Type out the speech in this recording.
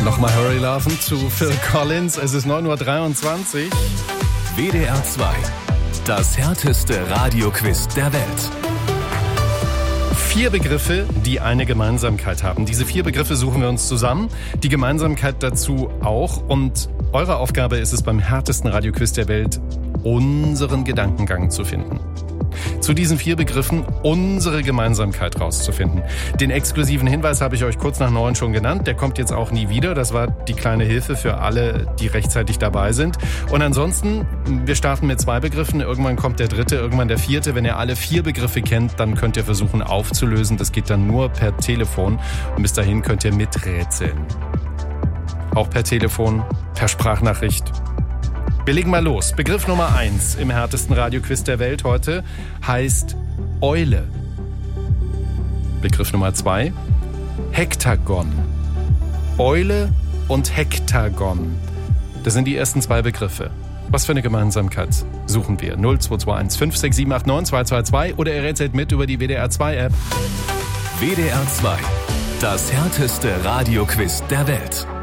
Nochmal Hurry Laufen zu Phil Collins. Es ist 9:23 Uhr. WDR 2. Das härteste Radioquiz der Welt. 4 Begriffe, die eine Gemeinsamkeit haben. Diese 4 Begriffe suchen wir uns zusammen. Die Gemeinsamkeit dazu auch. Und eure Aufgabe ist es, beim härtesten Radioquiz der Welt unseren Gedankengang zu finden. Zu diesen 4 Begriffen unsere Gemeinsamkeit rauszufinden. Den exklusiven Hinweis habe ich euch kurz nach 9 schon genannt. Der kommt jetzt auch nie wieder. Das war die kleine Hilfe für alle, die rechtzeitig dabei sind. Und ansonsten, wir starten mit 2 Begriffen. Irgendwann kommt der 3., irgendwann der 4. Wenn ihr alle 4 Begriffe kennt, dann könnt ihr versuchen aufzulösen. Das geht dann nur per Telefon. Und bis dahin könnt ihr miträtseln. Auch per Telefon, per Sprachnachricht. Wir legen mal los. Begriff Nummer 1 im härtesten Radioquiz der Welt heute heißt Eule. Begriff Nummer 2, Hektagon. Eule und Hektagon. Das sind die ersten 2 Begriffe. Was für eine Gemeinsamkeit suchen wir? 0221 56789 222 oder ihr rätselt mit über die WDR 2 App. WDR 2. Das härteste Radioquiz der Welt.